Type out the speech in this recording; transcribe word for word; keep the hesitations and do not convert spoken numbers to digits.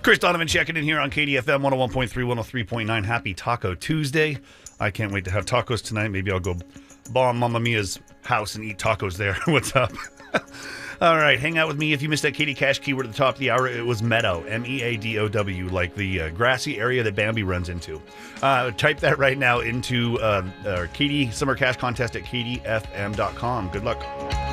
Chris Donovan checking in here on K D F M one oh one point three, one oh three point nine. Happy Taco Tuesday. I can't wait to have tacos tonight. Maybe I'll go bomb Mamma Mia's house and eat tacos there. What's up? All right, hang out with me. If you missed that Katie Cash keyword at the top of the hour, it was meadow, M E A D O W, like the uh, grassy area that Bambi runs into. Uh, type that right now into uh, our Katie Summer Cash Contest at K D F M dot com. Good luck.